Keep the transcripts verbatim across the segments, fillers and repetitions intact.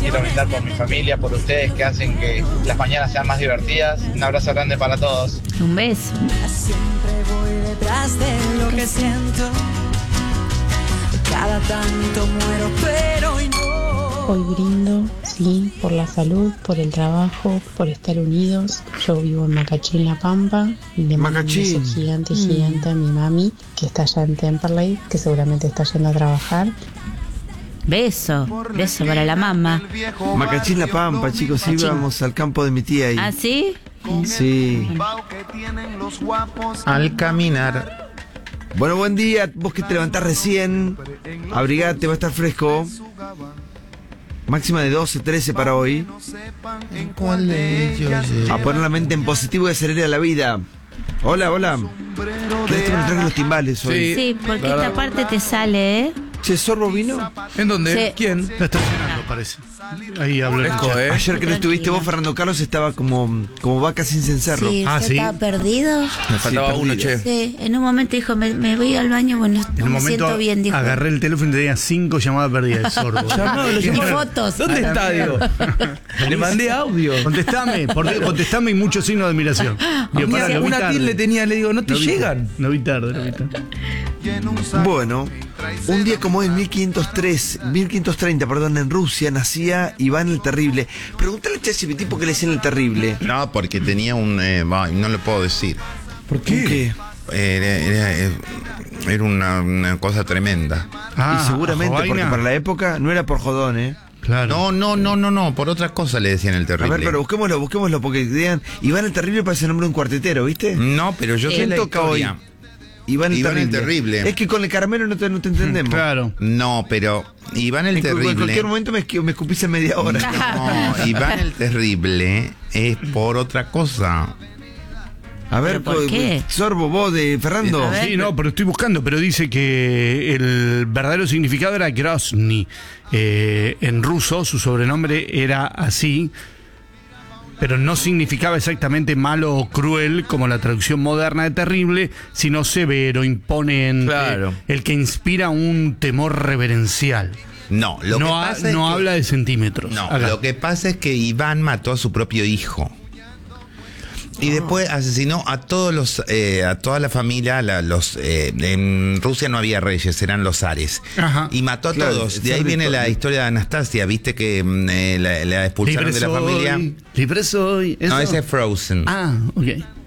quiero brindar por mi familia, por ustedes que hacen que las mañanas sean más divertidas. Un abrazo grande para todos. Un beso. Siempre voy detrás de lo que siento. Cada tanto muero, pero hoy no. Hoy brindo, sí, por la salud, por el trabajo, por estar unidos. Yo vivo en Macachín, La Pampa, y le mando un beso gigante, gigante mm. a mi mami, que está allá en Temperley, que seguramente está yendo a trabajar. Beso, beso para la mamá. Macachín, La Pampa, chicos, Machín. íbamos al campo de mi tía ahí. ¿Ah, sí? Sí. Al caminar. Bueno, buen día, vos que te levantás recién, abrigate, va a estar fresco. Máxima de doce, trece para hoy. ¿Cuál de ellos? A poner la mente en positivo y acelerar la vida. Hola, hola. ¿Querés me traje los timbales hoy? Sí, sí, porque esta parte te sale, ¿eh? Che, ¿Sorbo vino? ¿En dónde? Sí. ¿Quién? Está estacionando, parece. Ahí habló el chat. ¿eh? Ayer que no estuviste vos, Fernando Carlos, estaba como, como vaca sin cencerro. Sí, Ah, ¿usted ¿sí? estaba perdido? Me faltaba Sí, uno, perdida. che. Sí, en un momento dijo, me, me voy al baño, bueno, En no un me momento siento bien, dijo. agarré el teléfono y tenía cinco llamadas perdidas de Sorbo. Y fotos. ¿Dónde está, digo? Le mandé audio. Contestame, por- contestame y mucho signo de admiración. Digo, pará, lo vi Una tarde. tilde tenía, le digo, ¿no te Lo vi- llegan? No vi tarde, no vi tarde. Bueno, un día como en mil quinientos tres, mil quinientos treinta, perdón, en Rusia nacía Iván el Terrible. Pregúntale a ChatGPT por qué le decían el Terrible. No, porque tenía un... Eh, bah, no lo puedo decir. ¿Por qué? Era, era, eh, era una, una cosa tremenda. Ah, y seguramente, jovaina. porque para la época no era por jodón, ¿eh? Claro. No, no, no, no, no. Por otra cosa le decían el A terrible. ver, pero busquémoslo, busquémoslo, porque digan, Iván el Terrible parece el nombre de un cuartetero, ¿viste? No, pero yo sé ¿Quién la toca hoy? historia. Iván el Iván el Terrible. Terrible. Es que con el caramelo no te, no te entendemos. Claro. No, pero Iván el En, cu- en Terrible... cualquier momento me, esqui- me escupís en media hora. No, Iván el Terrible es por otra cosa. A ver, ¿Pero por co- qué? Sorbo, vos de Fernando. A ver. Sí, no, pero estoy buscando, pero dice que el verdadero significado era Grozny. Eh, en ruso su sobrenombre era así, pero no significaba exactamente malo o cruel como la traducción moderna de terrible, sino severo, imponente, Claro. el que inspira un temor reverencial. No, lo que no ha- pasa es no que- habla de centímetros. No, Acá. lo que pasa es que Iván mató a su propio hijo. Y después asesinó a todos los, eh, a toda la familia, la- los, eh, en Rusia no había reyes, eran los zares. Ajá. Y mató a Claro, todos. el De ahí zar viene de la todo. historia de Anastasia, viste que mm, eh, la, la expulsaron Libre de la soy, familia. libre soy. ¿eso? No, ese es Frozen. Ah, ok.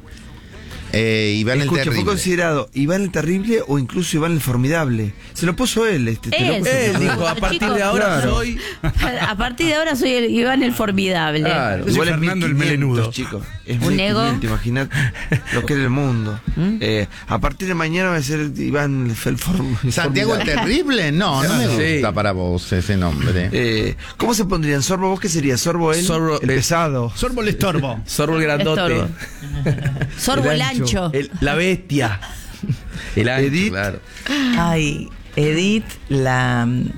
Eh, Iván Escucha, el fue Terrible. considerado Iván el Terrible o incluso Iván el Formidable. Se lo puso él. Este, te lo Él. puso. Él Ah, dijo, a partir chicos, de ahora claro. soy... A partir de ahora soy el Iván el Formidable. Claro. Soy Igual es Fernando el mil quinientos, Melenudo. chicos. Es Un mil quinientos, ego. imaginad lo que era el mundo. Eh, a partir de mañana va a ser Iván el, el Form- ¿Santiago el Formidable. Terrible? No, no me Sí. gusta para vos ese nombre. Eh, ¿Cómo se pondrían? ¿Sorbo vos qué sería? ¿Sorbo él? Sorbo, el eh, pesado. Sorbo el estorbo. Sorbo el grandote. Estorbo. Sorbo el ancho. El- la bestia. El ancho, Edith. claro. Ay, Edith, la.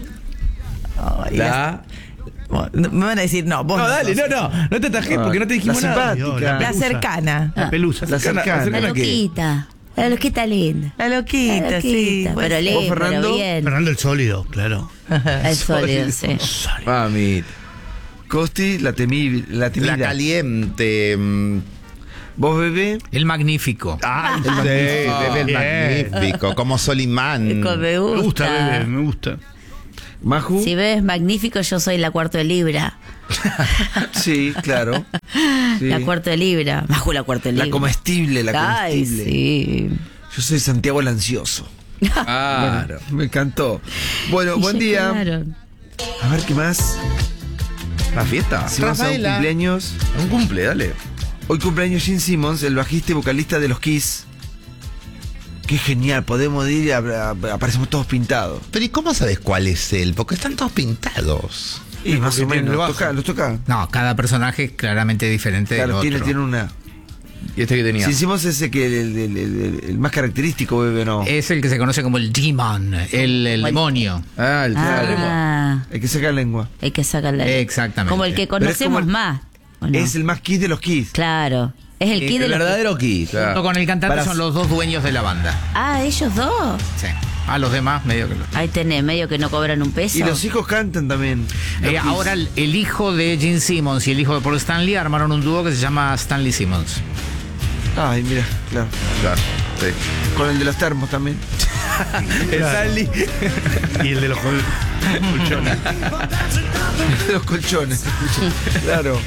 Ay, La... la- no, me van a decir, no, vos No, no dale, sos. no, no. No te atajé porque no te dijimos La nada. simpática. La cercana. La pelusa. La cercana. la La cercana que... loquita. La loquita linda. La loquita, La sí. loquita, pues, pero sí. lindo, ¿Vos, Fernando? pero bien. Fernando el sólido, claro. El sólido, sí. Mami. Costi, la, temi, la temida. La caliente. mm, ¿Vos, bebé? El magnífico. Ah, sí, bebé el Bien. magnífico, como Solimán. Me Me gusta, gusta. bebé, me gusta. ¿Maju? Si bebes magnífico, yo soy la cuarto de libra. Sí, claro. Sí. La cuarto de libra. Bajo la cuarto de libra. La comestible, la Ay, comestible. sí. Yo soy Santiago el Ansioso. Claro. Me encantó. Bueno, Y buen ya día. quedaron. A ver qué más. La fiesta. Si vamos a un Rafaela. cumpleaños. Un cumple, dale. Hoy cumpleaños Gene Simmons, el bajista y vocalista de los Kiss. Qué genial, podemos ir y a- a- aparecemos todos pintados. Pero ¿y cómo sabes cuál es él? Porque están todos pintados. Y más o tiene el menos. bajo. Toca, ¿Los toca? No, cada personaje es claramente diferente Claro, del tiene, otro. tiene una. ¿Y este que tenía? Si Simmons es ese que el, el- el- el- el más característico, bebé, no. Es el que se conoce como el demon, el, el demonio. Ah, el Ah, El que saca la lengua. hay que sacar la Exactamente. Como el que Pero es conocemos como el- más. ¿o no? Es el más Kiss de los Kiss. Claro. Es el kid de El los... verdadero Kiss. Junto claro. con el cantante Para- son los dos dueños de la banda. Ah, ellos dos. Sí. A los demás, medio que lo. Ahí tenés, medio que no cobran un peso. Y los hijos cantan también. Eh, Los ahora el, el hijo de Gene Simmons y el hijo de Paul Stanley armaron un dúo que se llama Stanley Simmons. Ay, mira, claro. Claro, sí. Con el de los termos también. El Stanley. Y el de los col- colchones. El de los colchones. Claro.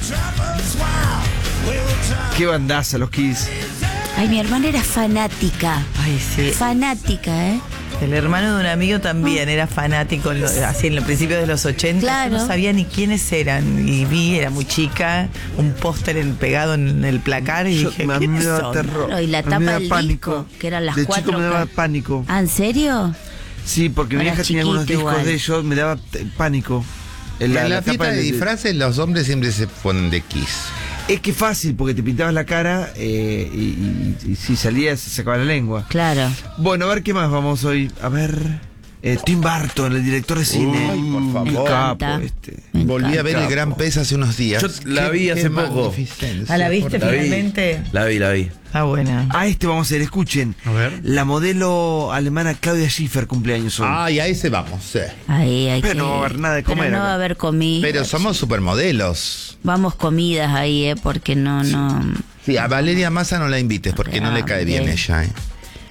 Qué bandaza los Kiss. Ay, mi hermana era fanática. Ay, sí. Fanática, ¿eh? El hermano de un amigo también era fanático, en lo- así en los principios de los ochenta. Claro. Yo no sabía ni quiénes eran. Y vi, era muy chica, un póster en- pegado en el placar y Yo- dije, a mí me ¿quiénes daba son? terror. Claro, y la A mí me tapa daba del pánico. disco, que eran las De cuatro chico me daba ca- pánico. Ah, ¿en serio? Sí, porque mi Era vieja tenía algunos chiquito discos igual. de ellos, me daba t- pánico. En la, tapa fiesta de del- disfraces los hombres siempre se ponen de Kiss. Es que fácil, porque te pintabas la cara eh, y, y- y si salías se sacaba la lengua. Claro. Bueno, a ver qué más vamos hoy. A ver. eh, Tim Burton, el director de cine. Ay, por favor. El Me capo encanta. este. Me Volví a encanta. ver el Gran Pez hace unos días. Yo la vi hace poco. magnificencia, ¿Ah, la viste por- La vi. finalmente? La vi, la vi. Está buena. A este vamos a ver, escuchen. A ver. La modelo alemana Claudia Schiffer cumpleaños hoy. Ay, a ese vamos. sí. Ahí hay Pero que... no va a haber nada de Pero comer no acá. va a haber comida. Pero somos supermodelos. Vamos comidas ahí, ¿eh? Porque no, no... Sí, a Valeria Massa no la invites porque no le cae bien bien. ella. ¿eh?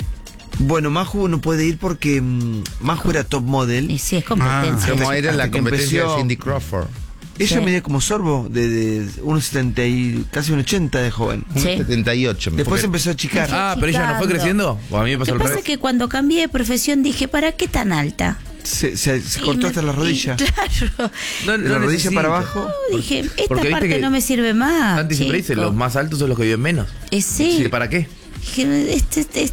Bueno, Maju no puede ir porque mm, Maju era top model. Y sí, es competencia. Ah, Como era hasta la que competencia empezó- de Cindy Crawford. Ella Sí. medía como sorbo, de, de uno setenta y casi un ochenta de joven. Un Sí. setenta y ocho. me Después fue. empezó a achicar. Ah, pero ella no fue creciendo. O a mí me Lo pasó que al pasa revés. es que cuando cambié de profesión dije, ¿para qué tan alta? Se, se- se Y cortó me- hasta la rodilla. y claro. No, De la no rodilla necesita. para abajo. No, dije, esta Porque viste parte que no me sirve más. Santi siempre dice, chico. los más altos son los que viven menos. Eh, sí. Sí, ¿para qué? Dije, este, este,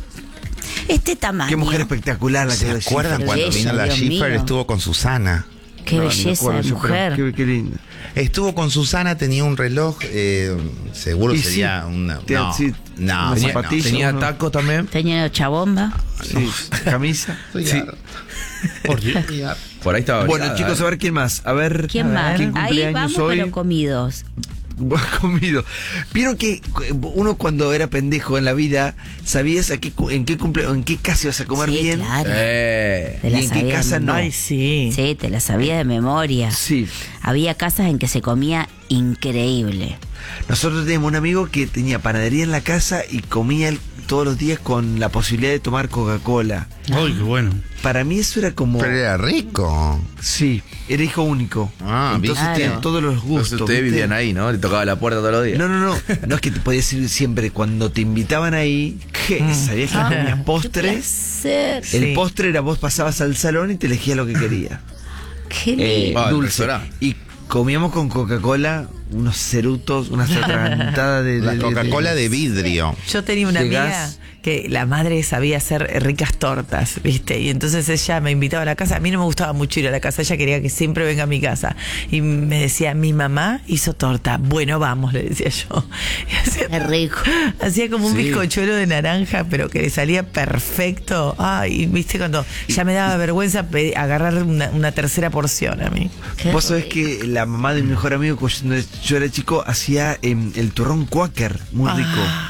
este tamaño. Qué mujer espectacular la ¿Se Claudia acuerdan Schiffer. cuando Bella, vino la Dios Schiffer? mío. Estuvo con Susana. Qué No, ni me belleza acuerdo de yo, pero mujer. Qué, qué linda. Estuvo con Susana, tenía un reloj, eh, seguro Y sería sí, una. te- No, sí, no, unas bueno, zapatillas. Tenía ¿no? tacos también. Tenía chabomba. Sí, camisa. Soy Sí. ar- Por Dios. soy ar- Por ahí estaba. Bueno, abrigada, chicos, ¿eh? a ver quién más. A ver. ¿Quién a ver, más? ¿quién Ahí cumpleaños vamos, hoy? pero comidos. Buen comido. Vieron que uno cuando era pendejo en la vida sabías a qué, cu- en qué cumple, en qué casa ibas a comer Sí, bien. claro. Eh. Te y la en qué sabía casa de no. Ay, sí. Sí, te la sabía de memoria. Sí. Había casas en que se comía increíble. Nosotros teníamos un amigo que tenía panadería en la casa y comía el- todos los días con la posibilidad de tomar Coca-Cola. Ay, qué bueno. Para mí eso era como... Pero era rico. Sí, era hijo único. Ah, Entonces claro. tenían todos los gustos. Entonces ustedes ¿viste? vivían ahí, ¿no? Le tocaba la puerta todos los días. No, no, no. No es que te podías ir siempre. Cuando te invitaban ahí, ¿qué? ¿Sabías que comías postre? Placer. El Sí. postre era vos pasabas al salón y te elegías lo que querías. Qué Eh, lindo. Ah, el dulce. restaurante. Y comíamos con Coca-Cola unos cerutos, unas atragantadas de, La de- de- Coca-Cola de vidrio. Yo tenía una de amiga gas. que la madre sabía hacer ricas tortas, ¿viste? Y entonces ella me invitaba a la casa. A mí no me gustaba mucho ir a la casa, ella quería que siempre venga a mi casa. Y me decía, mi mamá hizo torta. Bueno, vamos, le decía yo. Y hacía, Qué rico. hacía como un Sí. bizcochuelo de naranja, pero que le salía perfecto. Ay, ¿viste? Cuando ya me daba vergüenza pe- agarrar una, una tercera porción a mí. Qué Vos sabés rico. que la mamá de mi mejor amigo, cuando yo era chico, hacía em, el turrón Quaker, muy rico.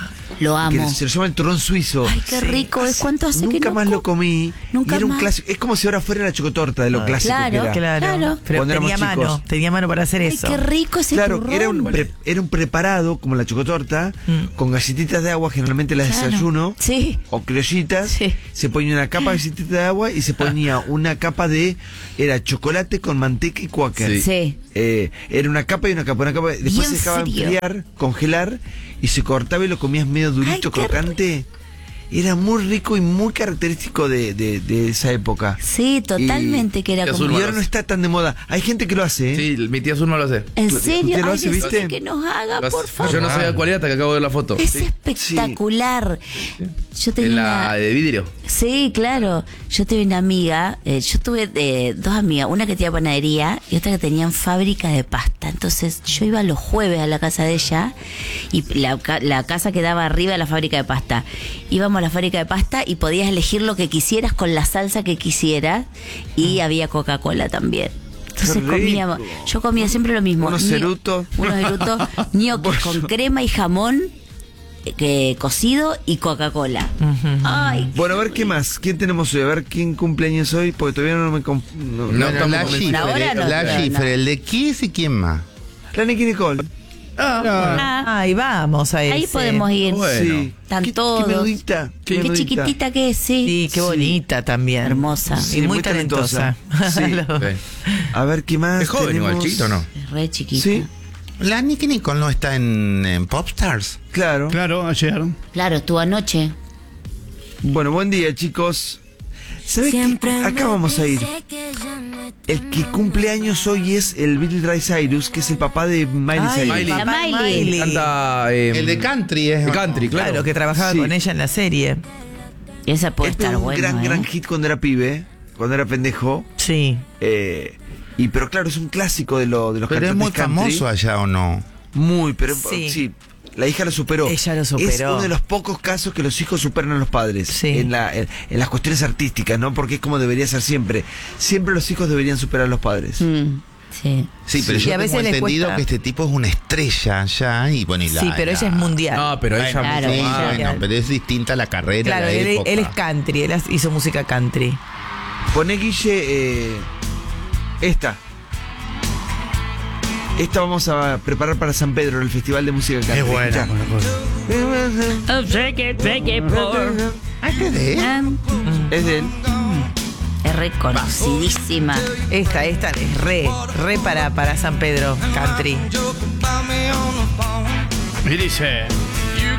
Lo Que amo. se lo llama el turrón suizo. Ay, qué Sí. rico. ¿Es cuánto hace que Nunca no más co- lo comí. Nunca y era un más. clásico. Es como si ahora fuera la chocotorta de lo clásico Claro, que era. Claro, Claro. pero Cuando tenía éramos mano, chicos. tenía mano para hacer Ay, eso. qué rico ese Claro, turrón. era un, pre- era un preparado, como la chocotorta, Mm. con galletitas de agua, generalmente las Claro. desayuno, Sí. o criollitas. Sí. Se ponía una capa de galletitas de agua y se ponía una capa de, era chocolate con manteca y Quaker. Sí. Sí. Eh, era una capa y una capa, una capa. Después ¿Y en se dejaba serio? enfriar, congelar, y se cortaba y lo comías medio durito, Ay, qué crocante. Era muy rico y muy característico de, de- de esa época. Sí, totalmente, Y- que era y como... azul Y ahora no está tan de moda. Hay gente que lo hace, ¿eh? Sí, mi tía Zulma lo hace. ¿En ¿Usted serio? lo Ay, hace, decime viste? que nos haga, Lo hace. por favor. Yo no sabía cuál era hasta que acabo de ver la foto. Es Sí. espectacular. Yo tenía En una- la de vidrio. Sí, claro. Yo tuve una amiga, eh, yo tuve eh, dos amigas, una que tenía panadería y otra que tenían fábrica de pasta. Entonces yo iba los jueves a la casa de ella y la, ca- la casa quedaba arriba de la fábrica de pasta. Íbamos a la fábrica de pasta y podías elegir lo que quisieras con la salsa que quisieras y había Coca-Cola también. Entonces Qué rico. comíamos, yo comía siempre lo mismo. Unos ño- cerutos. Unos cerutos, ñoquis Bueno. con crema y jamón. que cocido y Coca-Cola. Ay, Bueno, a ver qué más. ¿Quién tenemos hoy? A ver quién cumpleaños hoy, porque todavía no me. conf- No, No, estamos la convencidos. Schiffer, Ahora no, la no, Schiffer, no. el de Kiss y quién más. La Nicky Nicole. ah, Ay, vamos a ahí ese. podemos ir. Bueno. Sí. Están ¿Qué, todos. Qué menudita. Qué, menudita. chiquitita que es, sí. Sí, qué bonita también. Hermosa. Y muy, talentosa. Sí. Lo- Sí. A ver qué más. Es joven igual, tenemos? chiquito, ¿no? Es re chiquita. Sí, La Nicky Nicole no está en, en Popstars. claro. Claro, ayer. Claro, estuvo anoche. Bueno, buen día, chicos. ¿Sabes qué? Acá vamos a ir. El que cumple años hoy es el Billy Ray Cyrus, que es el papá de Miley Ay, Cyrus. Miley. papá La Miley. Miley. Canta. eh, El de Country es. de country, claro. Claro, que trabajaba Sí. con ella en la serie. Esa puede Él estar pegó un buena. gran, ¿eh? gran hit cuando era pibe, cuando era pendejo. Sí. Eh, y pero claro, es un clásico de, lo, de los Pero es muy cantantes country. famoso allá, ¿o no? Muy, pero Sí. sí. La hija lo superó. Ella lo Es superó. uno de los pocos casos que los hijos superan a los padres Sí. en, la, en, en las cuestiones artísticas, ¿no? Porque es como debería ser siempre. Siempre los hijos deberían superar a los padres. Mm, sí. Sí, pero Sí, yo a veces tengo les entendido cuesta. que este tipo es una estrella allá y bueno, y la, Sí, pero la- ella es mundial. No, pero ella. Claro, Sí, ella- bueno, pero es distinta la carrera. Claro, la él, época. él es country, él hizo música country. Poné, Guille, eh, esta. Esta vamos a preparar para San Pedro, el Festival de Música Country. Es buena. Escuchá. Oh, shake it, shake it, por- Ah, ¿este de él? Ah, Es de él. Es reconocidísima. Esta, esta es re, re para, para San Pedro, country. Y dice.